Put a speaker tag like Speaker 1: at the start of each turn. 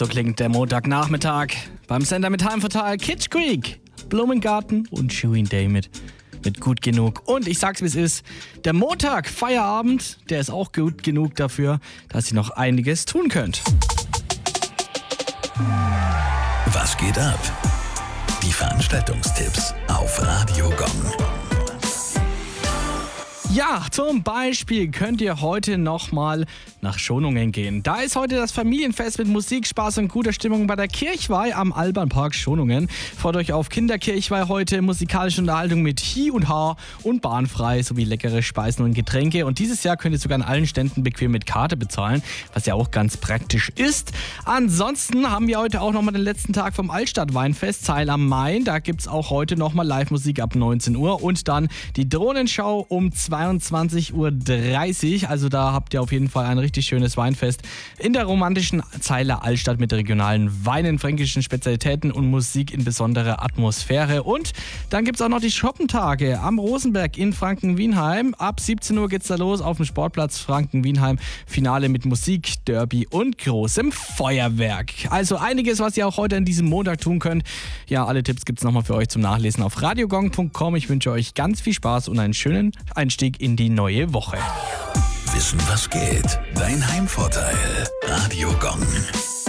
Speaker 1: So klingt der Montagnachmittag beim Sender mit Heimvorteil Kitsch Creek, Blumengarten und Chewing Day mit gut genug. Und ich sag's wie es ist, der Montag, Feierabend, der ist auch gut genug dafür, dass ihr noch einiges tun könnt.
Speaker 2: Was geht ab? Die Veranstaltungstipps auf Radio Gong.
Speaker 1: Ja, zum Beispiel könnt ihr heute nochmal nach Schonungen gehen. Da ist heute das Familienfest mit Musik, Spaß und guter Stimmung bei der Kirchweih am Albanpark Schonungen. Freut euch auf Kinderkirchweih heute, musikalische Unterhaltung mit Hi und Ha und bahnfrei sowie leckere Speisen und Getränke. Und dieses Jahr könnt ihr sogar an allen Ständen bequem mit Karte bezahlen, was ja auch ganz praktisch ist. Ansonsten haben wir heute auch nochmal den letzten Tag vom Altstadt-Weinfest, Zeil am Main. Da gibt es auch heute nochmal Live-Musik ab 19 Uhr und dann die Drohnenschau um 22:30 Uhr. Also da habt ihr auf jeden Fall ein richtig schönes Weinfest in der romantischen Zeiler Altstadt mit regionalen Weinen, fränkischen Spezialitäten und Musik in besonderer Atmosphäre. Und dann gibt es auch noch die Shoppentage am Rosenberg in Franken-Wienheim. Ab 17 Uhr geht's da los auf dem Sportplatz Franken-Wienheim. Finale mit Musik, Derby und großem Feuerwerk. Also einiges, was ihr auch heute an diesem Montag tun könnt. Ja, alle Tipps gibt's nochmal für euch zum Nachlesen auf radiogong.com. Ich wünsche euch ganz viel Spaß und einen schönen Einstieg in die neue Woche.
Speaker 2: Wissen, was geht? Dein Heimvorteil. Radio Gong.